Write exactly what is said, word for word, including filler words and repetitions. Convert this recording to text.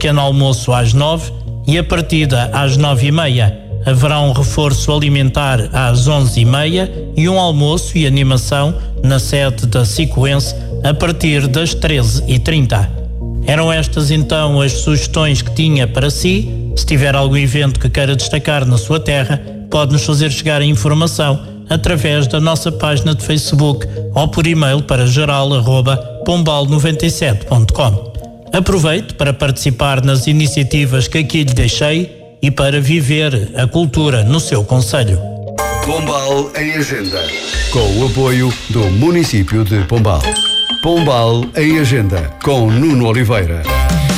pequeno almoço às nove e a partida às nove e meia. Haverá um reforço alimentar às onze e meia e um almoço e animação na sede da Sicoense a partir das treze e trinta. Eram estas então as sugestões que tinha para si. Se tiver algum evento que queira destacar na sua terra, pode-nos fazer chegar a informação através da nossa página de Facebook ou por e-mail para geral arroba pombal noventa e sete ponto com. Aproveite para participar nas iniciativas que aqui lhe deixei e para viver a cultura no seu concelho. Pombal em Agenda, com o apoio do município de Pombal. Pombal em Agenda, com Nuno Oliveira.